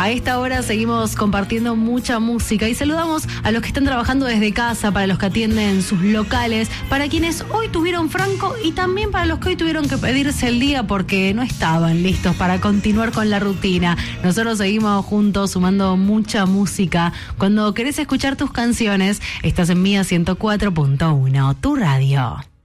A esta hora seguimos compartiendo mucha música y saludamos a los que están trabajando desde casa, para los que atienden sus locales, para quienes hoy tuvieron franco y también para los que hoy tuvieron que pedirse el día porque no estaban listos para continuar con la rutina. Nosotros seguimos juntos sumando mucha música. Cuando querés escuchar tus canciones, estás en Mía 104.1, tu radio.